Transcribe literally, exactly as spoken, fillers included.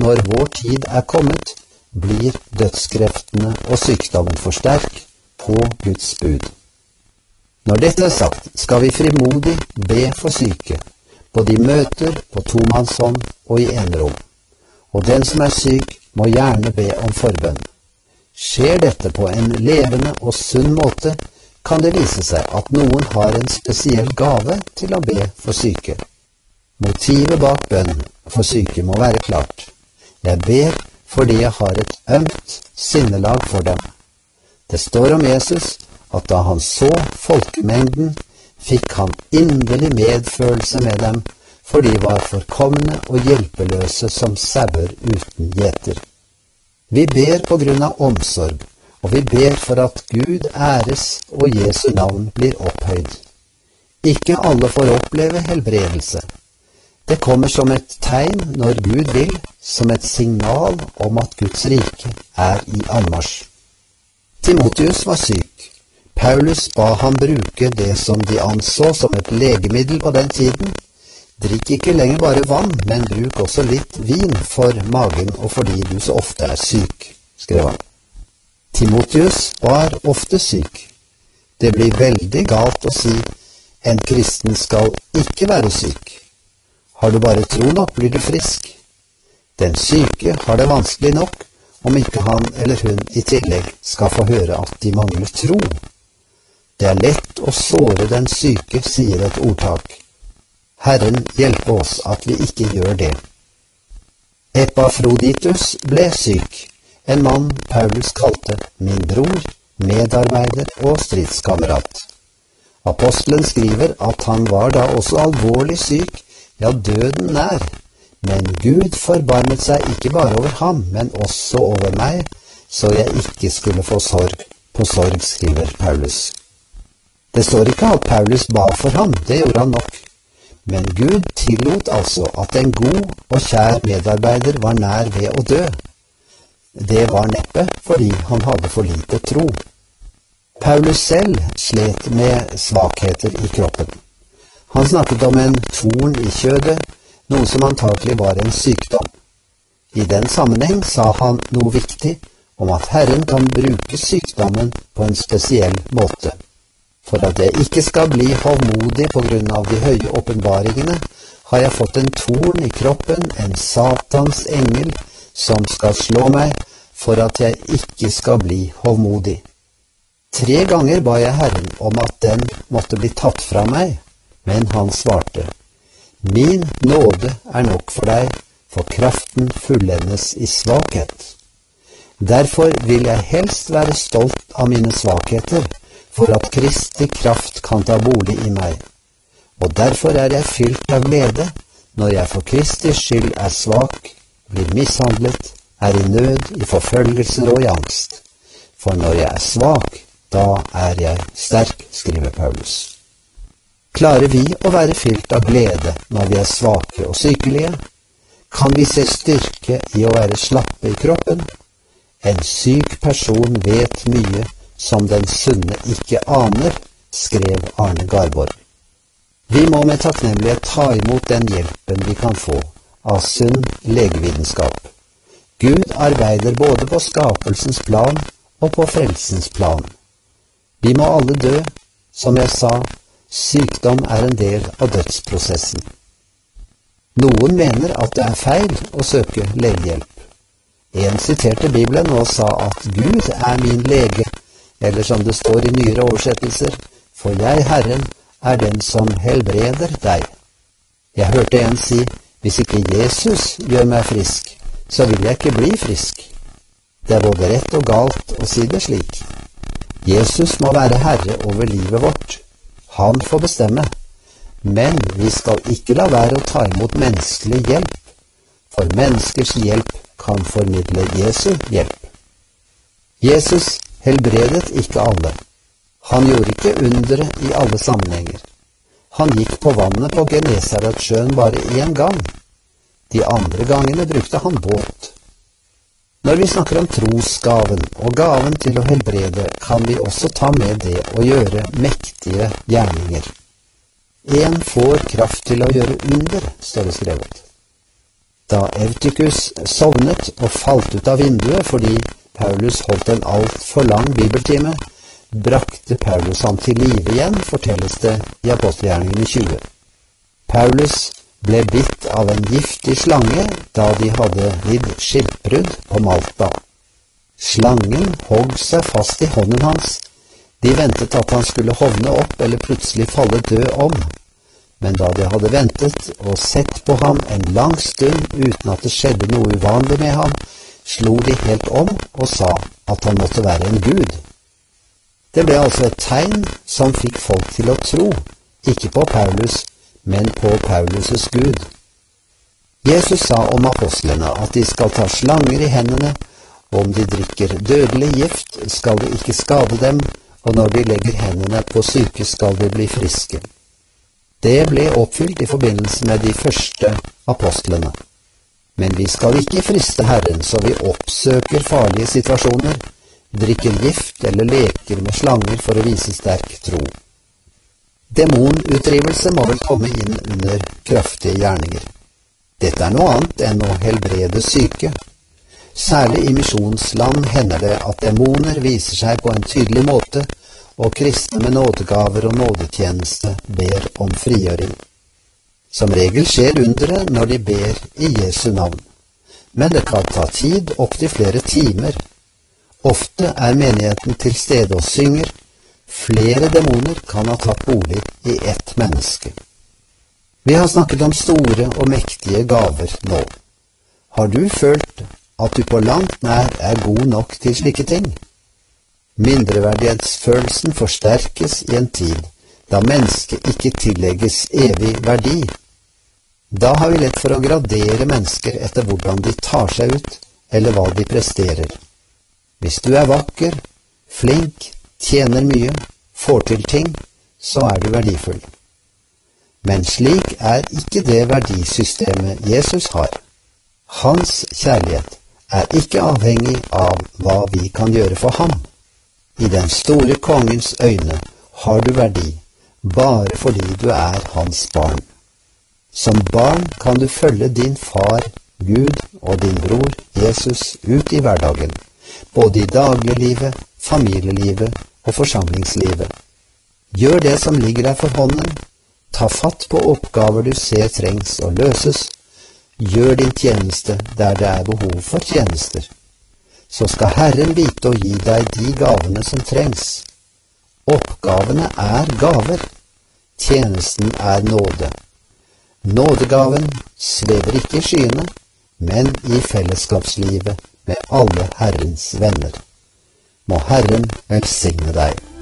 når vår tid er kommet, blir dødskreftene og sykdommen for sterk på Guds bud. Når dette er sagt, skal vi frimodig be for syke, både i møter, på tomannshånd og i enerom. Og den som er syk, må gjerne be om forbønn. Skjer dette på en levende og sunn måte, kan det vise seg at noen har en spesiell gave til å be for syke. Motivet bak bønn for syke må være klart. Jeg ber fordi jeg har et ømt sinnelag for dem. Det står om Jesus at da han så folkemengden, fikk han inderlig medfølelse med dem, for de var forkomne og hjelpeløse som sauer uten gjeter. Vi ber på grunn av omsorg, og vi ber for at Gud æres og Jesu navn blir opphøyd. Ikke alle får oppleve helbredelse. Det kommer som et tegn når Gud vil, som et signal om at Guds rike er i anmarsj. Timotheus var syk. Paulus ba ham bruke det som de anså som et legemiddel på den tiden. Drikk ikke lenger bare vann, men bruk også litt vin for magen og fordi du så ofte er syk, skrev han. Timotheus var ofte syk. Det blir veldig galt å si en kristen skal ikke være syk. Har du bare tro nok, blir du frisk. Den syke har det vanskelig nok, om ikke han eller hun i tillegg skal få høre at de mangler tro. Det er lett å såre den syke, sier et ordtak. Herren hjelpe oss at vi ikke gjør det. Epafroditus ble syk, en mann Paulus kalte min bror, medarbeider og stridskamerat. Apostelen skriver at han var da også alvorlig syk, ja døden nær, men Gud forbarmet seg ikke bare over ham, men også over meg, så jeg ikke skulle få sorg på sorg, skriver Paulus. Det står ikke at Paulus ba for ham, det gjorde han nok. Men Gud tillot altså at en god og kjær medarbeider var nær ved å dø. Det var neppe fordi han hadde for lite tro. Paulus selv slet med svakheter i kroppen. Han snakket om en torn i kjødet, noe som antagelig var en sykdom. I den sammenheng sa han noe viktig om at Herren kan bruke sykdommen på en spesiell måte. For at jeg ikke skal bli hovmodig på grunn av de høye åpenbaringene, har jeg fått en torn i kroppen, en satans engel, som skal slå meg, for at jeg ikke skal bli hovmodig. Tre ganger ba jeg Herren om at den måtte bli tatt fra meg, men han svarte, min nåde er nok for deg, for kraften fullendes i svakhet. Derfor vil jeg helst være stolt av mine svakheter, for at Kristi kraft kan ta bolig i meg. Og derfor er jeg fylt av glede, når jeg for Kristi skyld er svak, blir mishandlet, er i nød, i forfølgelser og i angst. For når jeg er svak, da er jeg sterk, skriver Paulus. Klarer vi å være fylt av glede når vi er svake og sykelige? Kan vi se styrke i å være slappe i kroppen? En syk person vet mye som den sunne ikke aner, skrev Arne Garborg. Vi må med takknemlighet ta imot den hjelpen vi kan få av sunn legevitenskap. Gud arbeider både på skapelsens plan og på frelsens plan. Vi må alle dø, som jeg sa, sykdom er en del av dødsprosessen. Noen mener at det er feil å søke legehjelp. En siterte Bibelen og sa at Gud er min lege, eller som det står i nyere oversettelser, for jeg, Herren, er den som helbreder deg. Jeg hørte en si, hvis ikke Jesus gjør meg frisk, så vil jeg ikke bli frisk. Det er både rett og galt å si det slik. Jesus må være herre over livet vårt. Han får bestemme. Men vi skal ikke la være å ta imot menneskelig hjelp, for menneskers hjelp kan formidle Jesu hjelp. Jesus helbredet ikke alle. Han gjorde ikke undere i alle sammenhenger. Han gikk på vannet på Genesaretsjøen bare én gang. De andre gangene brukte han båt. Når vi snakker om trosgaven og gaven til å helbrede, kan vi også ta med det å gjøre mektige gjerninger. En får kraft til å gjøre under, står det skrevet. Da Eutychus sovnet og falt ut av vinduet fordi Paulus holdt en alt for lang bibeltime, brakte Paulus ham til live igjen, fortelles det i Apostelgjerningene tjue. Paulus ble bitt av en giftig slange da de hadde lidd skipbrudd på Malta. Slangen hogg seg fast i hånden hans. De ventet at han skulle hovne opp eller plutselig falle død om. Men da de hadde ventet og sett på ham en lang stund uten at det skjedde noe uvanlig med ham, slo de helt om og sa at han måtte være en gud. Det ble altså et tegn som fikk folk til å tro, ikke på Paulus, men på Paulus' Gud. Jesus sa om apostlene at de skal ta slanger i hendene, og om de drikker dødelig gift skal det ikke skade dem, og når de legger hendene på syke skal de bli friske. Det ble oppfylt i forbindelse med de første apostlene. Men vi skal ikke friste Herren så vi oppsøker farlige situasjoner, drikker gift eller leker med slanger for å vise sterk tro. Demonutdrivelse må vel komme inn under kraftige gjerninger. Dette er noe annet enn å helbrede syke. Særlig i misjonsland hender det at demoner viser seg på en tydelig måte, og kristne med nådegaver og nådetjeneste ber om frigjøring. Som regel skjer underet når de ber i Jesu navn, men det kan ta tid opp til flere timer. Ofte er menigheten til stede og synger. Flere demoner kan ha tatt bolig i ett menneske. Vi har snakket om store og mektige gaver nå. Har du følt at du på langt nær er god nok til slike ting? Mindreverdighetsfølelsen forsterkes i en tid da mennesket ikke tillegges evig verdi. Da har vi lett for å gradere mennesker etter hvordan de tar seg ut, eller hva de presterer. Hvis du er vakker, flink, tjener mye, får til ting, så er du verdifull. Men slik er ikke det verdisystemet Jesus har. Hans kjærlighet er ikke avhengig av hva vi kan gjøre for ham. I den store kongens øyne har du verdi, bare fordi du er hans barn. Som barn kan du følge din far, Gud og din bror, Jesus, ut i hverdagen, både i dagliglivet, familielivet og forsamlingslivet. Gjør det som ligger deg for hånden. Ta fatt på oppgaver du ser trengs å løses. Gjør din tjeneste der det er behov for tjenester. Så skal Herren vite å gi deg de gavene som trengs. Oppgavene er gaver. Tjenesten er nåde. Nådegaven svever ikke i skyene, men i fellesskapslivet med alle Herrens venner. Må Herren velsigne deg.